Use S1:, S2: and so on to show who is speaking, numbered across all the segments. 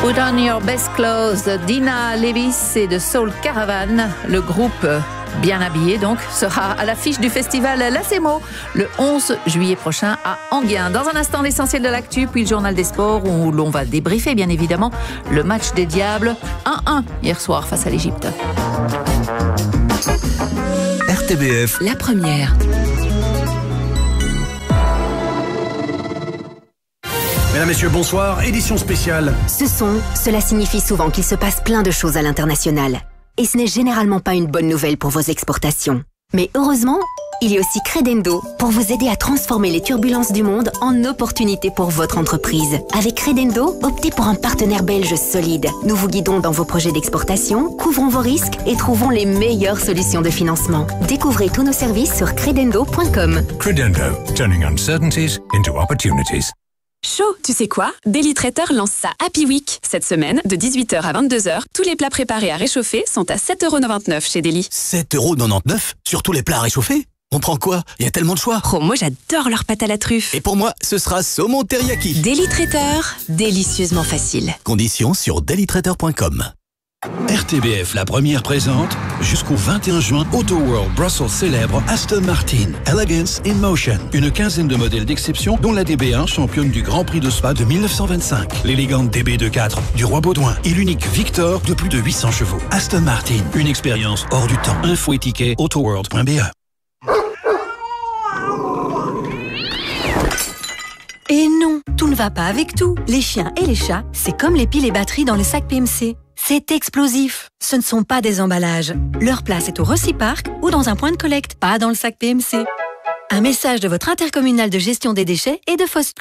S1: Put on your best clothes de Dina Levis et de Soul Caravan. Le groupe bien habillé donc sera à l'affiche du festival Lacemo le 11 juillet prochain à Enghien. Dans un instant, l'essentiel de l'actu, puis le journal des sports où l'on va débriefer bien évidemment le match des Diables 1-1 hier soir face à l'Égypte.
S2: RTBF,
S3: la première.
S4: Mesdames, Messieurs, bonsoir. Édition spéciale.
S3: Cela signifie souvent qu'il se passe plein de choses à l'international. Et ce n'est généralement pas une bonne nouvelle pour vos exportations. Mais heureusement, il y a aussi Credendo pour vous aider à transformer les turbulences du monde en opportunités pour votre entreprise. Avec Credendo, optez pour un partenaire belge solide. Nous vous guidons dans vos projets d'exportation, couvrons vos risques et trouvons les meilleures solutions de financement. Découvrez tous nos services sur credendo.com.
S5: Credendo, turning uncertainties into opportunities.
S6: Chaud, tu sais quoi? Daily Traiteur lance sa Happy Week. Cette semaine, de 18h à 22h, tous les plats préparés à réchauffer sont à 7,99€ chez Daily.
S7: 7,99€ sur tous les plats à réchauffer? On prend quoi? Il y a tellement de choix.
S6: Oh, moi j'adore leur pâte à la truffe.
S7: Et pour moi, ce sera saumon teriyaki.
S6: Daily Traiteur, délicieusement facile.
S7: Conditions sur dailytraiteur.com.
S4: RTBF, la première présente, jusqu'au 21 juin, Auto World Brussels célèbre Aston Martin, Elegance in Motion. Une quinzaine de modèles d'exception, dont la DB1, championne du Grand Prix de Spa de 1925. L'élégante DB24 du Roi Baudouin et l'unique Victor de plus de 800 chevaux. Aston Martin, une expérience hors du temps. Info et ticket autoworld.be.
S8: Et non, tout ne va pas avec tout. Les chiens et les chats, c'est comme les piles et batteries dans le sac PMC. C'est explosif. Ce ne sont pas des emballages. Leur place est au Reciparc ou dans un point de collecte, pas dans le sac PMC. Un message de votre intercommunal de gestion des déchets et de FOS+.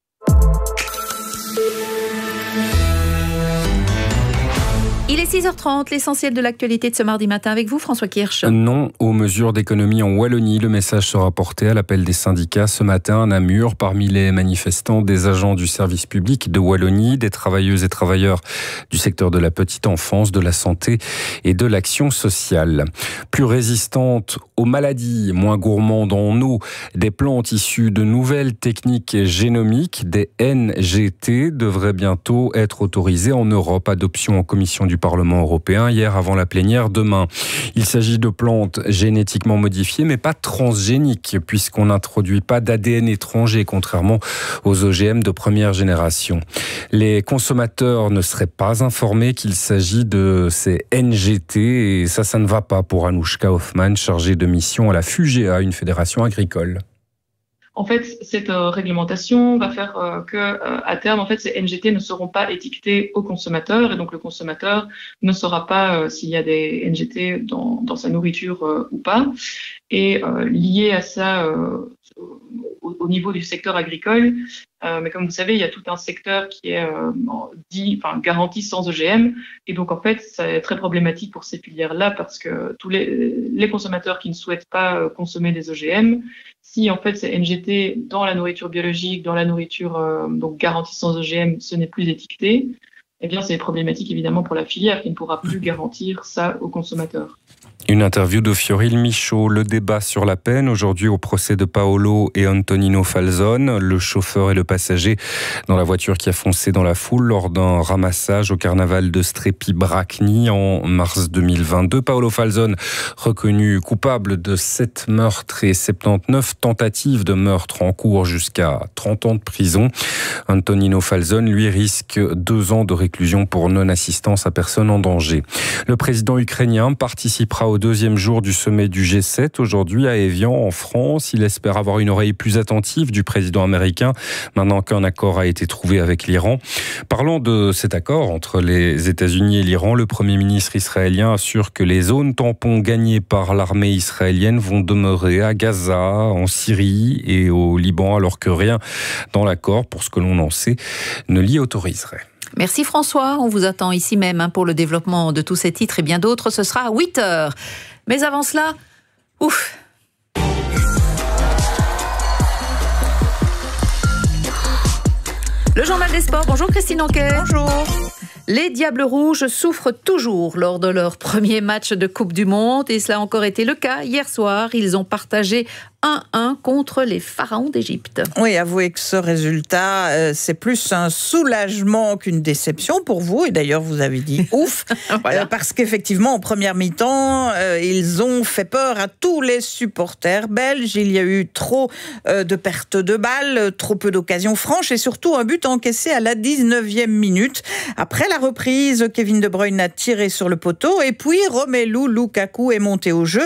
S1: Il est 6h30, l'essentiel de l'actualité de ce mardi matin avec vous, François Kirsch.
S9: Non aux mesures d'économie en Wallonie. Le message sera porté à l'appel des syndicats ce matin à Namur. Parmi les manifestants, des agents du service public de Wallonie, des travailleuses et travailleurs du secteur de la petite enfance, de la santé et de l'action sociale. Plus résistantes aux maladies, moins gourmandes en eau, des plantes issues de nouvelles techniques génomiques, des NGT, devraient bientôt être autorisées en Europe. Adoption en commission du Parlement européen hier avant la plénière demain. Il s'agit de plantes génétiquement modifiées mais pas transgéniques puisqu'on n'introduit pas d'ADN étranger contrairement aux OGM de première génération. Les consommateurs ne seraient pas informés qu'il s'agit de ces NGT et ça ne va pas pour Anouchka Hoffman, chargée de mission à la FUGEA, une fédération agricole.
S10: En fait, cette réglementation va faire que, à terme, en fait, ces NGT ne seront pas étiquetés aux consommateurs et donc le consommateur ne saura pas s'il y a des NGT dans sa nourriture ou pas. Et lié à ça, au niveau du secteur agricole, mais comme vous savez, il y a tout un secteur qui est garanti sans OGM, et donc en fait, c'est très problématique pour ces filières-là parce que tous les consommateurs qui ne souhaitent pas consommer des OGM, si en fait c'est NGT dans la nourriture biologique, dans la nourriture donc garantie sans OGM, ce n'est plus étiqueté, eh bien c'est problématique évidemment pour la filière qui ne pourra plus garantir ça aux consommateurs.
S9: Une interview de Fioril Michaud. Le débat sur la peine aujourd'hui au procès de Paolo et Antonino Falzone, le chauffeur et le passager dans la voiture qui a foncé dans la foule lors d'un ramassage au carnaval de Strepi-Bracni en mars 2022. Paolo Falzone reconnu coupable de 7 meurtres et 79 tentatives de meurtre en cours jusqu'à 30 ans de prison. Antonino Falzone, lui, risque 2 ans de réclusion pour non-assistance à personne en danger. Le président ukrainien participera au 2e jour du sommet du G7 aujourd'hui à Évian en France. Il espère avoir une oreille plus attentive du président américain maintenant qu'un accord a été trouvé avec l'Iran. Parlant de cet accord entre les États-Unis et l'Iran, le Premier ministre israélien assure que les zones tampons gagnées par l'armée israélienne vont demeurer à Gaza, en Syrie et au Liban alors que rien dans l'accord, pour ce que l'on en sait, ne l'y autoriserait.
S1: Merci François, on vous attend ici même pour le développement de tous ces titres et bien d'autres, ce sera à 8h. Mais avant cela, le journal des sports, bonjour Christine Anquet.
S11: Bonjour.
S1: Les Diables Rouges souffrent toujours lors de leur premier match de Coupe du Monde et cela a encore été le cas hier soir. Ils ont partagé 1-1 contre les pharaons d'Égypte.
S11: Oui, avouez que ce résultat, c'est plus un soulagement qu'une déception pour vous. Et d'ailleurs, vous avez dit ouf, voilà. Parce qu'effectivement, en première mi-temps, ils ont fait peur à tous les supporters belges. Il y a eu trop de pertes de balles, trop peu d'occasions franches et surtout un but encaissé à la 19e minute. Après la reprise, Kevin De Bruyne a tiré sur le poteau et puis Romelu Lukaku est monté au jeu.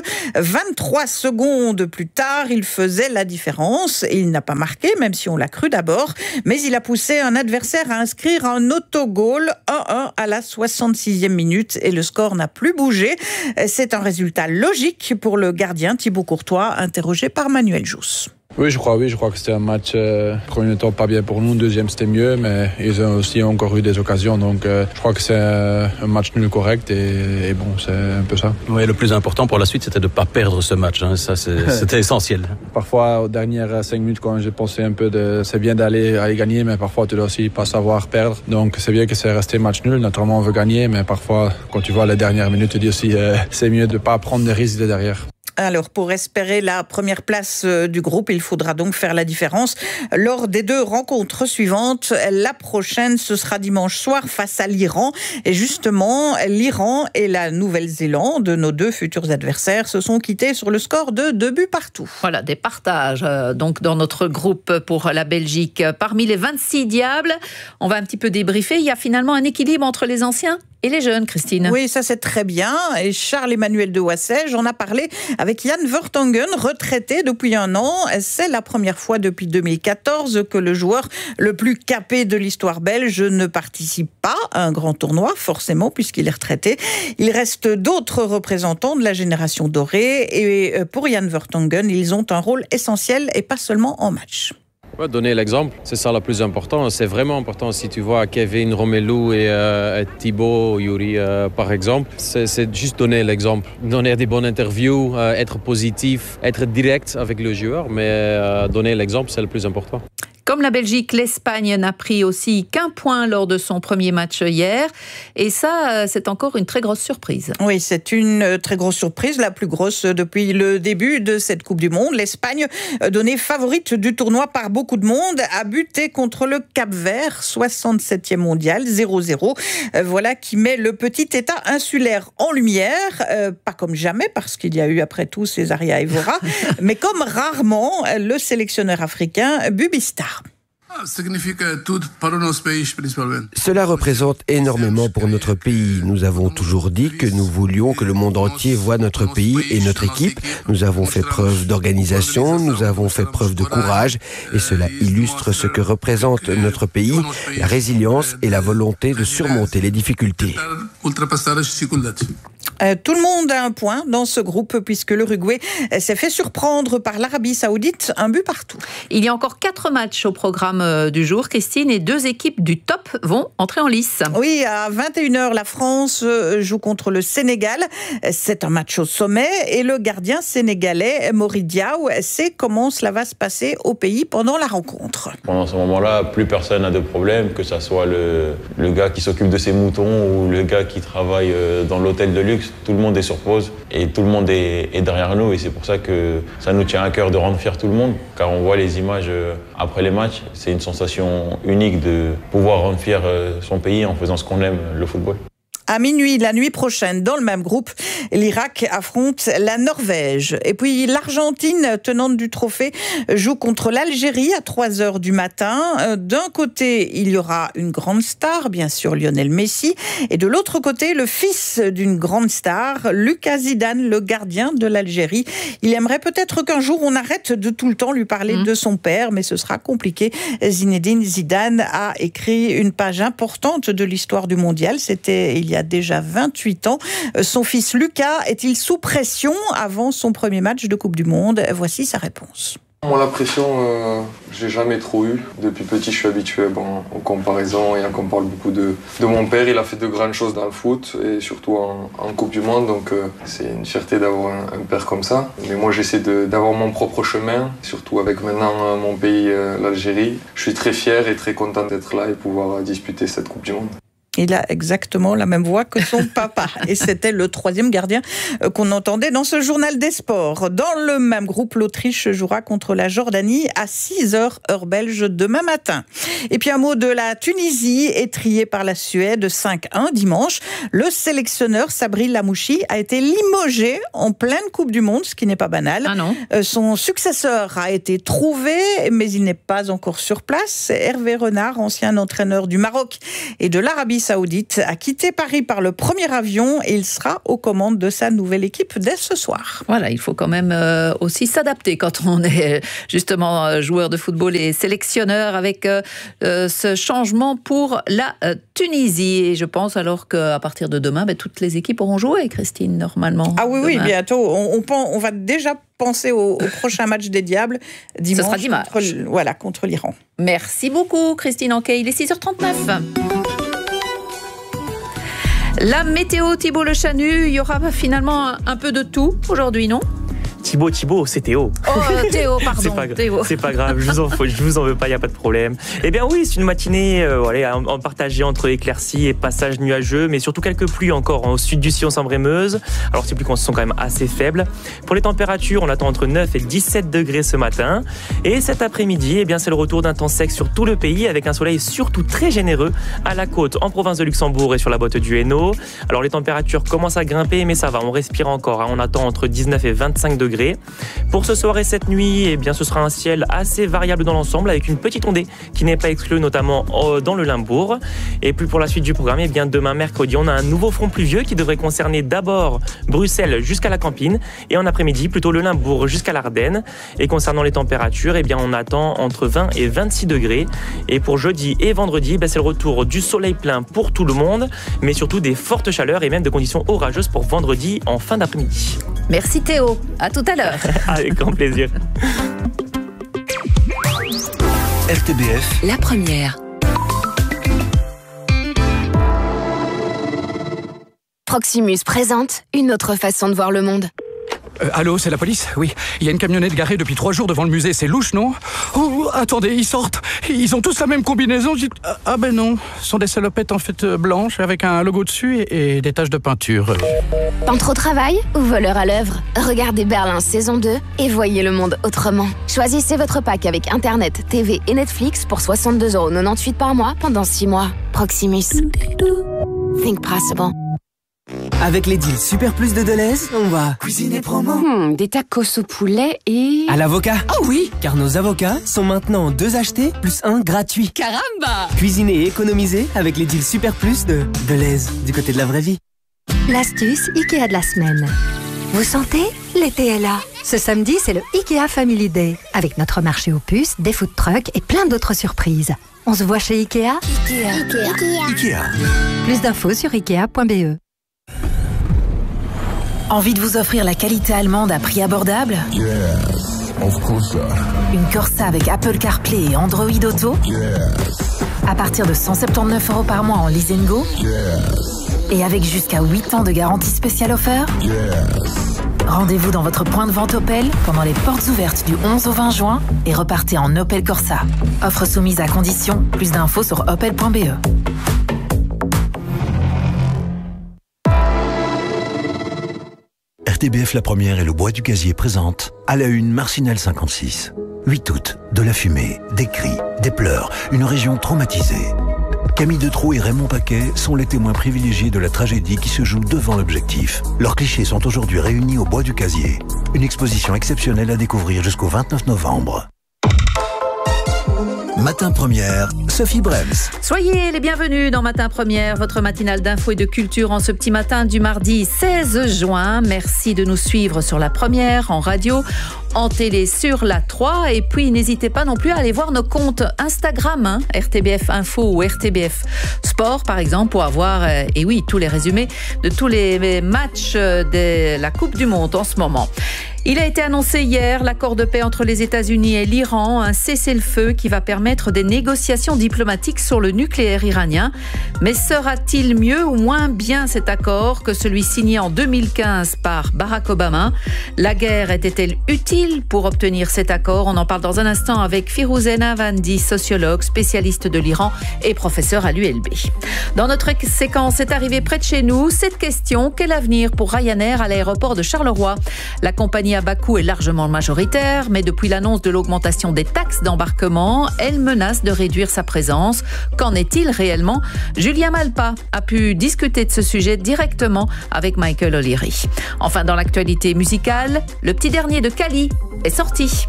S11: 23 secondes plus tard, il faisait la différence. Il n'a pas marqué, même si on l'a cru d'abord, mais il a poussé un adversaire à inscrire un autogol 1-1 à la 66e minute et le score n'a plus bougé. C'est un résultat logique pour le gardien Thibaut Courtois, interrogé par Manuel Jousse.
S12: Oui, je crois que c'était un match, premier temps pas bien pour nous, deuxième c'était mieux, mais ils ont aussi encore eu des occasions, donc je crois que c'est un match nul correct et bon, c'est un peu ça.
S7: Oui, le plus important pour la suite, c'était de ne pas perdre ce match, hein. Ça c'était essentiel.
S12: Parfois, aux dernières 5 minutes, quand j'ai pensé un peu c'est bien d'aller gagner, mais parfois tu dois aussi pas savoir perdre, donc c'est bien que c'est resté match nul, naturellement on veut gagner, mais parfois, quand tu vois les dernières minutes, tu dis aussi c'est mieux de ne pas prendre des risques de derrière.
S11: Alors, pour espérer la première place du groupe, il faudra donc faire la différence lors des 2 rencontres suivantes. La prochaine, ce sera dimanche soir face à l'Iran. Et justement, l'Iran et la Nouvelle-Zélande, nos 2 futurs adversaires, se sont quittés sur le score de 2 buts partout.
S1: Voilà, des partages donc dans notre groupe pour la Belgique. Parmi les 26 diables, on va un petit peu débriefer. Il y a finalement un équilibre entre les anciens et les jeunes, Christine.
S11: Oui, ça c'est très bien. Et Charles-Emmanuel de Wassel, j'en ai parlé avec Jan Vertonghen, retraité depuis 1 an. C'est la première fois depuis 2014 que le joueur le plus capé de l'histoire belge ne participe pas à un grand tournoi, forcément, puisqu'il est retraité. Il reste d'autres représentants de la génération dorée. Et pour Jan Vertonghen, ils ont un rôle essentiel et pas seulement en match.
S13: Ouais, donner l'exemple, c'est ça le plus important. C'est vraiment important si tu vois Kevin, Romelu et Thibaut, Yuri par exemple. C'est juste donner l'exemple. Donner des bonnes interviews, être positif, être direct avec le joueur, mais donner l'exemple, c'est le plus important.
S1: Comme la Belgique, l'Espagne n'a pris aussi qu'1 point lors de son premier match hier. Et ça, c'est encore une très grosse surprise.
S11: Oui, c'est une très grosse surprise, la plus grosse depuis le début de cette Coupe du Monde. L'Espagne, donnée favorite du tournoi par beaucoup de monde, a buté contre le Cap-Vert, 67e mondial, 0-0. Voilà qui met le petit État insulaire en lumière. Pas comme jamais, parce qu'il y a eu après tout Césaria Evora, mais comme rarement, le sélectionneur africain Bubistar.
S14: Cela représente énormément pour notre pays. Nous avons toujours dit que nous voulions que le monde entier voie notre pays et notre équipe. Nous avons fait preuve d'organisation, nous avons fait preuve de courage et cela illustre ce que représente notre pays, la résilience et la volonté de surmonter les difficultés.
S11: Tout le monde a un point dans ce groupe puisque l'Uruguay s'est fait surprendre par l'Arabie Saoudite, 1 but partout.
S1: Il y a encore 4 matchs au programme du jour, Christine, et 2 équipes du top vont entrer en lice.
S11: Oui, à 21h, la France joue contre le Sénégal. C'est un match au sommet et le gardien sénégalais, Mori Diaw, sait comment cela va se passer au pays pendant la rencontre.
S15: Pendant ce moment-là, plus personne n'a de problème, que ce soit le gars qui s'occupe de ses moutons ou le gars qui travaille dans l'hôtel de luxe. Tout le monde est sur pause et tout le monde est derrière nous et c'est pour ça que ça nous tient à cœur de rendre fier tout le monde car on voit les images après les matchs. C'est une sensation unique de pouvoir rendre fier son pays en faisant ce qu'on aime, le football.
S11: À minuit, la nuit prochaine, dans le même groupe, l'Irak affronte la Norvège. Et puis l'Argentine, tenante du trophée, joue contre l'Algérie à 3h du matin. D'un côté, il y aura une grande star, bien sûr Lionel Messi. Et de l'autre côté, le fils d'une grande star, Lucas Zidane, le gardien de l'Algérie. Il aimerait peut-être qu'un jour on arrête de tout le temps lui parler de son père, mais ce sera compliqué. Zinedine Zidane a écrit une page importante de l'histoire du mondial. C'était il y a déjà 28 ans. Son fils Lucas est-il sous pression avant son premier match de Coupe du Monde? Voici sa réponse.
S16: Moi, la pression, j'ai jamais trop eu. Depuis petit, je suis habitué aux comparaisons et qu'on parle beaucoup de mon père. Il a fait de grandes choses dans le foot et surtout en Coupe du Monde. Donc, c'est une fierté d'avoir un père comme ça. Mais moi, j'essaie d'avoir mon propre chemin, surtout avec maintenant mon pays, l'Algérie. Je suis très fier et très content d'être là et pouvoir disputer cette Coupe du Monde.
S11: Il a exactement la même voix que son papa. Et c'était le 3e gardien qu'on entendait dans ce journal des sports. Dans le même groupe, l'Autriche jouera contre la Jordanie à 6h, heure belge, demain matin. Et puis un mot de la Tunisie, étrillée par la Suède 5-1 dimanche. Le sélectionneur Sabri Lamouchi a été limogé en pleine Coupe du Monde, ce qui n'est pas banal.
S1: Ah non.
S11: Son successeur a été trouvé, mais il n'est pas encore sur place. Hervé Renard, ancien entraîneur du Maroc et de l'Arabie Saoudite, a quitté Paris par le premier avion et il sera aux commandes de sa nouvelle équipe dès ce soir.
S1: Voilà, il faut quand même aussi s'adapter quand on est justement joueur de football et sélectionneur avec ce changement pour la Tunisie. Et je pense alors qu'à partir de demain, toutes les équipes auront joué, Christine, normalement.
S11: Ah oui,
S1: demain.
S11: Bientôt. On va déjà penser au prochain match des Diables dimanche.
S1: Ce sera dimanche.
S11: Contre l'Iran. Merci
S1: beaucoup, Christine Anquet. Il est 6h39. La météo, Thibault Le Chanu, il y aura finalement un peu de tout aujourd'hui, non ?
S17: Thibault, c'est Théo.
S1: Oh, Théo, pardon.
S17: C'est pas grave, je vous en veux pas, il n'y a pas de problème. Eh bien oui, c'est une matinée en partagée entre éclaircies et passages nuageux, mais surtout quelques pluies encore au sud du Sillon Sambre-et-Meuse. Alors ces pluies sont quand même assez faibles. Pour les températures, on attend entre 9 et 17 degrés ce matin. Et cet après-midi, c'est le retour d'un temps sec sur tout le pays, avec un soleil surtout très généreux à la côte, en province de Luxembourg et sur la botte du Hainaut. Alors les températures commencent à grimper, mais ça va, on respire encore. On attend entre 19 et 25 degrés. Pour ce soir et cette nuit, ce sera un ciel assez variable dans l'ensemble, avec une petite ondée qui n'est pas exclue, notamment dans le Limbourg. Et puis pour la suite du programme, demain mercredi, on a un nouveau front pluvieux qui devrait concerner d'abord Bruxelles jusqu'à la Campine, et en après-midi plutôt le Limbourg jusqu'à l'Ardenne. Et concernant les températures, on attend entre 20 et 26 degrés. Et pour jeudi et vendredi, c'est le retour du soleil plein pour tout le monde, mais surtout des fortes chaleurs et même de conditions orageuses pour vendredi en fin d'après-midi.
S1: Merci Théo, à tout à l'heure.
S17: Avec grand plaisir.
S2: RTBF,
S3: la première. Proximus présente une autre façon de voir le monde.
S18: Allô, c'est la police ? Oui, il y a une camionnette garée depuis 3 jours devant le musée, c'est louche, non ? Oh, attendez, ils sortent. Ils ont tous la même combinaison. Ah ben non, ce sont des salopettes en fait blanches avec un logo dessus et des taches de peinture.
S3: Peintre au travail ou voleur à l'œuvre ? Regardez Berlin saison 2 et voyez le monde autrement. Choisissez votre pack avec Internet, TV et Netflix pour 62,98€ par mois pendant 6 mois. Proximus. Think possible.
S19: Avec les deals Super Plus de Deleuze, on va cuisiner promo.
S20: Des tacos au poulet et...
S19: À l'avocat.
S20: Ah oui,
S19: car nos avocats sont maintenant 2 achetés plus 1 gratuit.
S20: Caramba!
S19: Cuisiner et économiser avec les deals Super Plus de Deleuze, du côté de la vraie vie.
S8: L'astuce Ikea de la semaine. Vous sentez ? L'été est là. Ce samedi, c'est le Ikea Family Day. Avec notre marché aux puces, des food trucks et plein d'autres surprises. On se voit chez Ikea ?
S2: Ikea.
S8: Plus d'infos sur ikea.be.
S21: Envie de vous offrir la qualité allemande à prix abordable ?
S22: Yes, of course.
S21: Une Corsa avec Apple CarPlay et Android Auto ?
S22: Yes.
S21: À partir de 179€ par mois en lease and go ?
S22: Yes.
S21: Et avec jusqu'à 8 ans de garantie spéciale offert ?
S22: Yes.
S21: Rendez-vous dans votre point de vente Opel pendant les portes ouvertes du 11 au 20 juin et repartez en Opel Corsa. Offre soumise à condition. Plus d'infos sur opel.be.
S2: RTBF La Première et le Bois du Gazier présentent à la une Marcinelle 56. 8 août, de la fumée, des cris, des pleurs, une région traumatisée. Camille Detraux et Raymond Paquet sont les témoins privilégiés de la tragédie qui se joue devant l'objectif. Leurs clichés sont aujourd'hui réunis au Bois du Gazier. Une exposition exceptionnelle à découvrir jusqu'au 29 novembre. Matin Première, Sophie Brems.
S1: Soyez les bienvenus dans Matin Première, votre matinale d'infos et de culture en ce petit matin du mardi 16 juin. Merci de nous suivre sur la Première, en radio, en télé sur la 3. Et puis n'hésitez pas non plus à aller voir nos comptes Instagram, RTBF Info ou RTBF Sport par exemple, pour avoir tous les résumés de tous les matchs de la Coupe du Monde en ce moment. Il a été annoncé hier l'accord de paix entre les États-Unis et l'Iran, un cessez-le-feu qui va permettre des négociations diplomatique sur le nucléaire iranien. Mais sera-t-il mieux ou moins bien cet accord que celui signé en 2015 par Barack Obama? La guerre était-elle utile pour obtenir cet accord? On en parle dans un instant avec Firouzeh Navandi, sociologue, spécialiste de l'Iran et professeur à l'ULB. Dans notre séquence, c'est arrivé près de chez nous cette question: quel avenir pour Ryanair à l'aéroport de Charleroi? La compagnie à bas coût est largement majoritaire, mais depuis l'annonce de l'augmentation des taxes d'embarquement, elle menace de réduire sa présence. Qu'en est-il réellement? Julien Malpa a pu discuter de ce sujet directement avec Michael O'Leary. Enfin, dans l'actualité musicale, le petit dernier de Kali est sorti.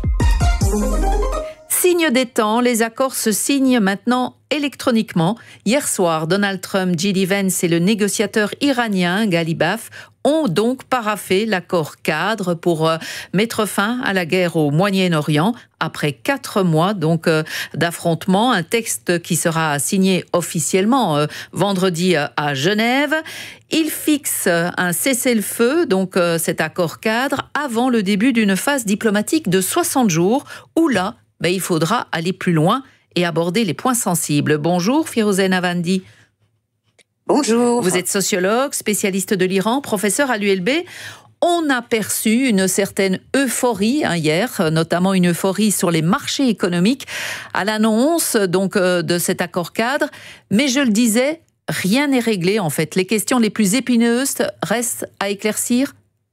S1: Signe des temps, les accords se signent maintenant électroniquement. Hier soir, Donald Trump, J.D. Vance et le négociateur iranien Ghalibaf ont donc paraphé l'accord cadre pour mettre fin à la guerre au Moyen-Orient après 4 mois d'affrontements. Un texte qui sera signé officiellement vendredi à Genève. Il fixe un cessez-le-feu, cet accord cadre, avant le début d'une phase diplomatique de 60 jours où là, il faudra aller plus loin et aborder les points sensibles. Bonjour Firouzeh Navandi.
S5: Bonjour.
S1: Vous êtes sociologue, spécialiste de l'Iran, professeur à l'ULB. On a perçu une certaine euphorie hier, notamment une euphorie sur les marchés économiques à l'annonce de cet accord cadre. Mais je le disais, rien n'est réglé en fait. Les questions les plus épineuses restent à éclaircir.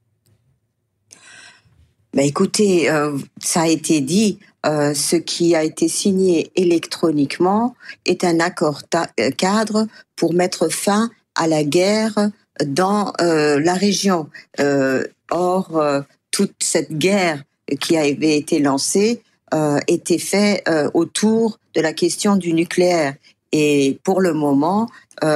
S5: Écoutez, ça a été dit, ce qui a été signé électroniquement est un accord cadre pour mettre fin à la guerre dans la région. Or, toute cette guerre qui avait été lancée était faite autour de la question du nucléaire. Et pour le moment,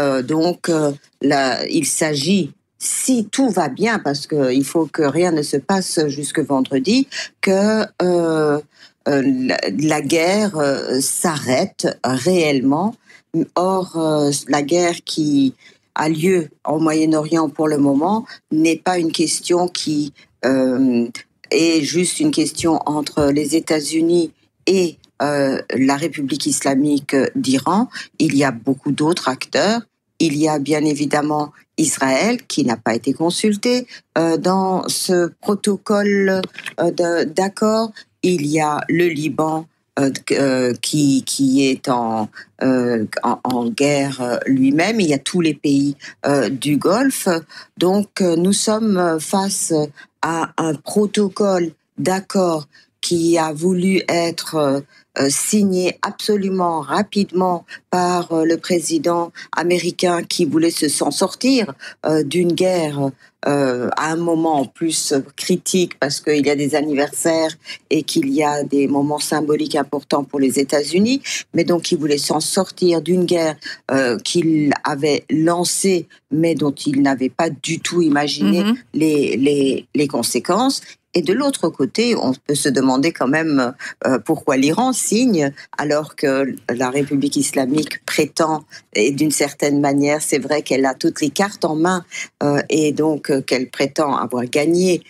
S5: il s'agit, si tout va bien, parce qu'il faut que rien ne se passe jusque vendredi, que la guerre s'arrête réellement. Or, la guerre qui a lieu au Moyen-Orient pour le moment n'est pas une question qui est juste une question entre les États-Unis et la République islamique d'Iran. Il y a beaucoup d'autres acteurs. Il y a bien évidemment Israël qui n'a pas été consulté dans ce protocole d'accord. Il y a le Liban qui est en guerre lui-même. Il y a tous les pays du Golfe. Donc nous sommes face à un protocole d'accord qui a voulu être signé absolument rapidement par le président américain qui voulait s'en sortir d'une guerre à un moment en plus critique parce qu'il y a des anniversaires et qu'il y a des moments symboliques importants pour les États-Unis, mais donc il voulait s'en sortir d'une guerre qu'il avait lancée mais dont il n'avait pas du tout imaginé les conséquences. Et de l'autre côté, on peut se demander quand même pourquoi l'Iran signe alors que la République islamique prétend, et d'une certaine manière, c'est vrai qu'elle a toutes les cartes en main et donc qu'elle prétend avoir gagné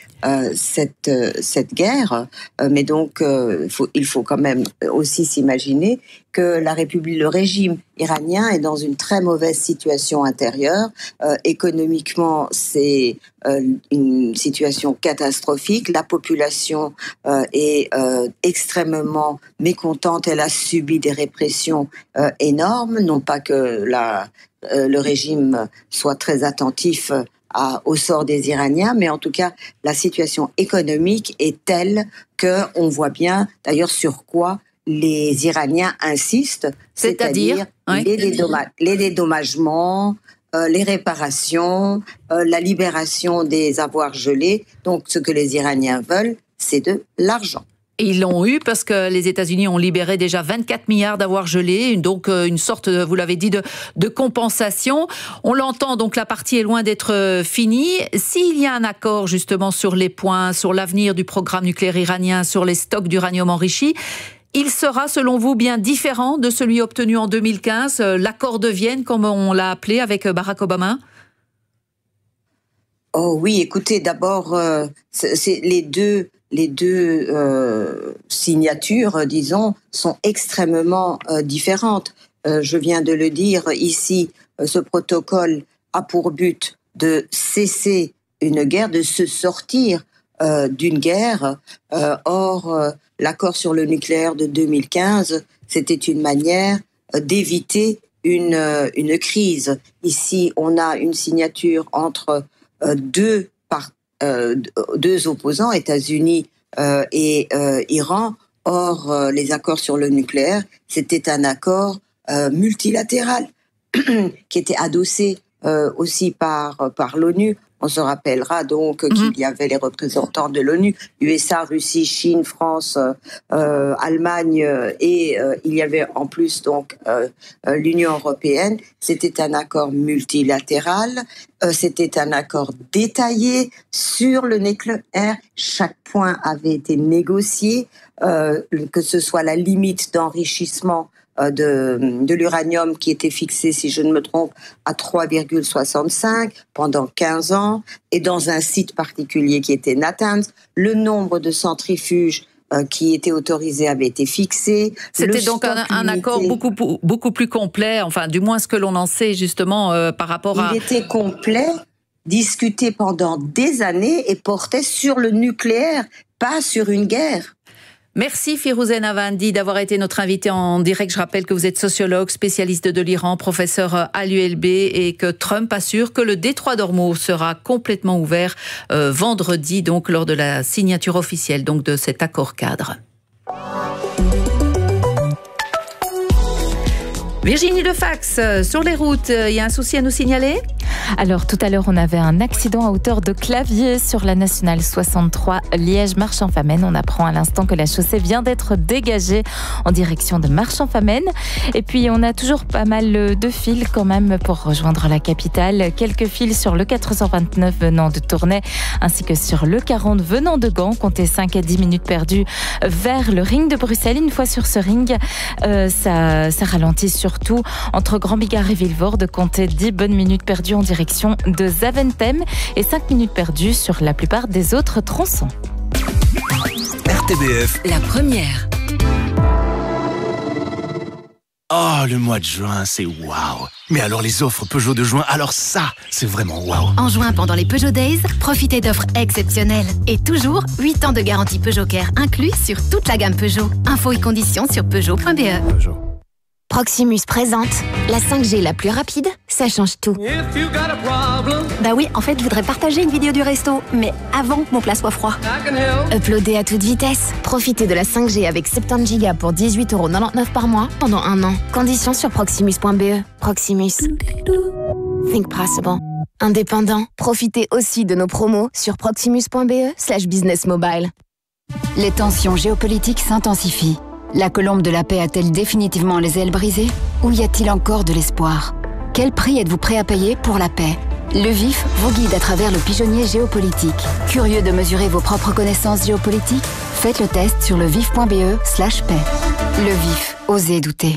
S5: cette guerre. Mais donc, il faut quand même aussi s'imaginer que le régime iranien est dans une très mauvaise situation intérieure. Économiquement, c'est une situation catastrophique. La population est extrêmement mécontente. Elle a subi des répressions énormes. Non pas que le régime soit très attentif au sort des Iraniens, mais en tout cas, la situation économique est telle qu'on voit bien, d'ailleurs, sur quoi les Iraniens insistent, c'est-à-dire les dédommagements, les réparations, la libération des avoirs gelés. Donc, ce que les Iraniens veulent, c'est de l'argent.
S1: Ils l'ont eu parce que les États-Unis ont libéré déjà 24 milliards d'avoirs gelés, donc une sorte, vous l'avez dit, de compensation. On l'entend, donc la partie est loin d'être finie. S'il y a un accord justement sur les points, sur l'avenir du programme nucléaire iranien, sur les stocks d'uranium enrichi, il sera, selon vous, bien différent de celui obtenu en 2015, l'accord de Vienne, comme on l'a appelé avec Barack Obama?
S5: Oh oui, écoutez, d'abord, c'est les deux signatures, disons, sont extrêmement différentes. je viens de le dire ici, ce protocole a pour but de cesser une guerre, de se sortir d'une guerre. Or, l'accord sur le nucléaire de 2015, c'était une manière d'éviter une crise. Ici, on a une signature entre deux opposants, États-Unis et Iran. Or, les accords sur le nucléaire, c'était un accord multilatéral qui était adossé aussi par l'ONU. On se rappellera donc qu'il y avait les représentants de l'ONU, USA, Russie, Chine, France, Allemagne et il y avait en plus donc l'Union européenne. C'était un accord multilatéral, c'était un accord détaillé sur le nucléaire. Chaque point avait été négocié, que ce soit la limite d'enrichissement de l'uranium qui était fixé, si je ne me trompe, à 3,65 pendant 15 ans, et dans un site particulier qui était Natanz, le nombre de centrifuges qui étaient autorisés avait été fixé.
S1: C'était donc un accord beaucoup plus complet, enfin du moins ce que l'on en sait justement par rapport à...
S5: Il était complet, discuté pendant des années et portait sur le nucléaire, pas sur une guerre.
S1: Merci Firouzeh Navandi d'avoir été notre invité en direct. Je rappelle que vous êtes sociologue, spécialiste de l'Iran, professeur à l'ULB et que Trump assure que le détroit d'Ormuz sera complètement ouvert vendredi, donc lors de la signature officielle donc, de cet accord cadre. Virginie Defax, sur les routes, il y a un souci à nous signaler ?
S21: Alors tout à l'heure, on avait un accident à hauteur de Clavier sur la nationale 63 Liège-Marchand-Famenne. On apprend à l'instant que la chaussée vient d'être dégagée en direction de Marchand-Famenne. Et puis on a toujours pas mal de fils quand même pour rejoindre la capitale. Quelques fils sur le 429 venant de Tournai ainsi que sur le 40 venant de Gand. Comptez 5 à 10 minutes perdues vers le ring de Bruxelles. Une fois sur ce ring, ça ralentit surtout entre Grand-Bigard et Villevorde. Comptez 10 bonnes minutes perdues en direction de Zaventem et 5 minutes perdues sur la plupart des autres tronçons.
S7: RTBF,
S20: la première.
S7: Oh, le mois de juin, c'est waouh. Mais alors les offres Peugeot de juin, alors ça, c'est vraiment waouh.
S20: En juin, pendant les Peugeot Days, profitez d'offres exceptionnelles. Et toujours 8 ans de garantie Peugeot Care inclus sur toute la gamme Peugeot. Infos et conditions sur Peugeot.be.
S7: Peugeot.
S3: Proximus présente la 5G la plus rapide, ça change tout.
S8: Bah oui, en fait, je voudrais partager une vidéo du resto, mais avant que mon plat soit froid.
S3: Uploader à toute vitesse. Profitez de la 5G avec 70 Go pour 18,99€ par mois pendant 1 an. Conditions sur proximus.be. Proximus. Think possible. Indépendant. Profitez aussi de nos promos sur proximus.be/businessmobile.
S20: Les tensions géopolitiques s'intensifient. La colombe de la paix a-t-elle définitivement les ailes brisées ? Ou y a-t-il encore de l'espoir ? Quel prix êtes-vous prêt à payer pour la paix ? Le VIF vous guide à travers le pigeonnier géopolitique. Curieux de mesurer vos propres connaissances géopolitiques ? Faites le test sur levif.be/paix. Le VIF, osez douter.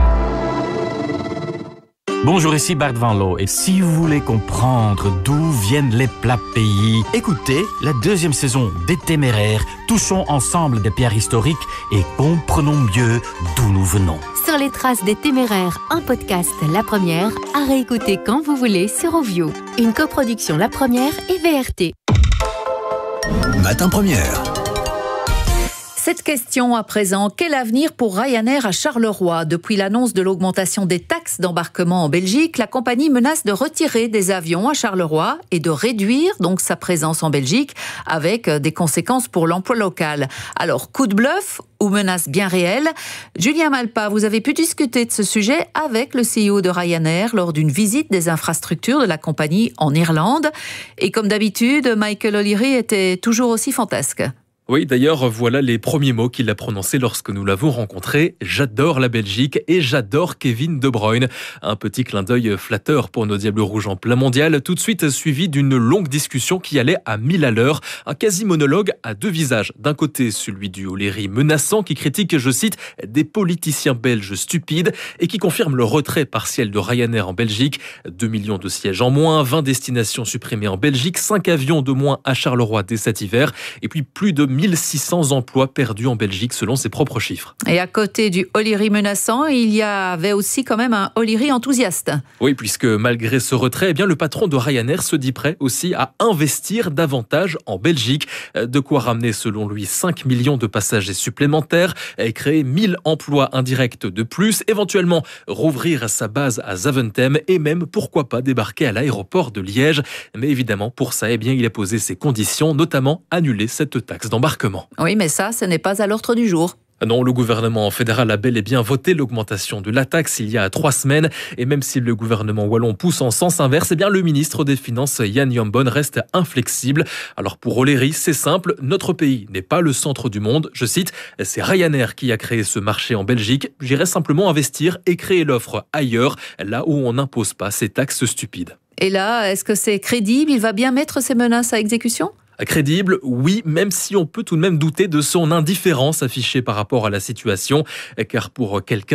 S4: Bonjour, ici Bart Van Loo. Et si vous voulez comprendre d'où viennent les plats pays, écoutez la 2e saison des Téméraires. Touchons ensemble des pierres historiques et comprenons mieux d'où nous venons.
S20: Sur les traces des Téméraires, un podcast La Première, à réécouter quand vous voulez sur Ovio. Une coproduction La Première et VRT.
S2: Matin Première.
S1: Cette question à présent, quel avenir pour Ryanair à Charleroi ? Depuis l'annonce de l'augmentation des taxes d'embarquement en Belgique, la compagnie menace de retirer des avions à Charleroi et de réduire donc sa présence en Belgique avec des conséquences pour l'emploi local. Alors, coup de bluff ou menace bien réelle ? Julien Malpa, vous avez pu discuter de ce sujet avec le CEO de Ryanair lors d'une visite des infrastructures de la compagnie en Irlande. Et comme d'habitude, Michael O'Leary était toujours aussi fantasque.
S6: Oui, d'ailleurs, voilà les premiers mots qu'il a prononcés lorsque nous l'avons rencontré. J'adore la Belgique et j'adore Kevin De Bruyne. Un petit clin d'œil flatteur pour nos Diables Rouges en plein mondial, tout de suite suivi d'une longue discussion qui allait à 1000 à l'heure. Un quasi-monologue à 2 visages. D'un côté, celui du O'Leary menaçant qui critique, je cite, des politiciens belges stupides et qui confirme le retrait partiel de Ryanair en Belgique. 2 millions de sièges en moins, 20 destinations supprimées en Belgique, 5 avions de moins à Charleroi dès cet hiver et puis plus de 1600 emplois perdus en Belgique selon ses propres chiffres.
S1: Et à côté du O'Leary menaçant, il y avait aussi quand même un O'Leary enthousiaste.
S6: Oui, puisque malgré ce retrait, eh bien, le patron de Ryanair se dit prêt aussi à investir davantage en Belgique. De quoi ramener selon lui 5 millions de passagers supplémentaires et créer 1000 emplois indirects de plus, éventuellement rouvrir sa base à Zaventem et même, pourquoi pas, débarquer à l'aéroport de Liège. Mais évidemment, pour ça, eh bien, il a posé ses conditions, notamment annuler cette taxe d'embarquement.
S1: Oui, mais ça, ce n'est pas à l'ordre du jour.
S6: Non, le gouvernement fédéral a bel et bien voté l'augmentation de la taxe il y a 3 semaines. Et même si le gouvernement wallon pousse en sens inverse, eh bien, le ministre des Finances, Jan Jambon, reste inflexible. Alors pour O'Leary, c'est simple, notre pays n'est pas le centre du monde. Je cite, c'est Ryanair qui a créé ce marché en Belgique. J'irai simplement investir et créer l'offre ailleurs, là où on n'impose pas ces taxes stupides.
S1: Et là, est-ce que c'est crédible? Il va bien mettre ses menaces à exécution?
S6: Crédible, oui, même si on peut tout de même douter de son indifférence affichée par rapport à la situation, car pour quelqu'un